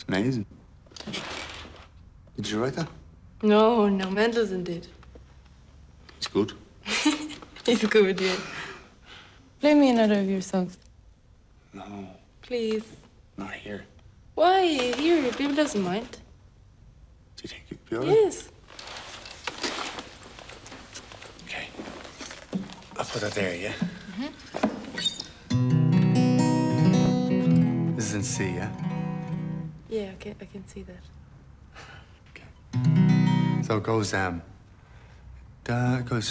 Amazing. Did you write that? No, Mendelssohn did. It's good. He's good, yeah. Play me another of your songs. No, Please. not here. Why? Here, people doesn't mind. Do you think you'd be all right? Yes. Okay. I'll put that there, yeah? This is in C, yeah? Yeah, I can see that. Okay. So it goes, it goes